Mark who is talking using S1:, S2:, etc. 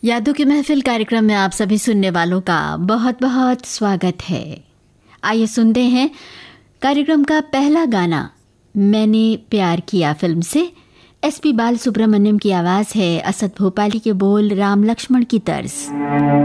S1: यादों की महफिल कार्यक्रम में आप सभी सुनने वालों का बहुत बहुत स्वागत है। आइए सुनते हैं कार्यक्रम का पहला गाना मैंने प्यार किया फिल्म से। एसपी बालसुब्रमण्यम की आवाज़ है, असद भोपाली के बोल, राम लक्ष्मण की तर्ज।